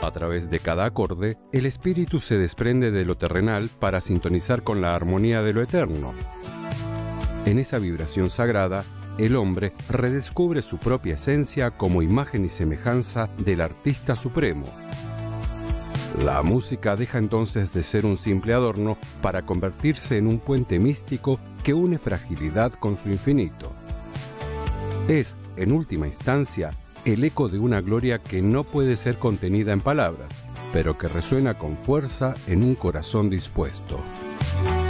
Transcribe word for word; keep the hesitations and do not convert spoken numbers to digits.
A través de cada acorde, el espíritu se desprende de lo terrenal para sintonizar con la armonía de lo eterno. En esa vibración sagrada, el hombre redescubre su propia esencia como imagen y semejanza del artista supremo. La música deja entonces de ser un simple adorno para convertirse en un puente místico que une fragilidad con su infinito. Es, en última instancia, el eco de una gloria que no puede ser contenida en palabras, pero que resuena con fuerza en un corazón dispuesto.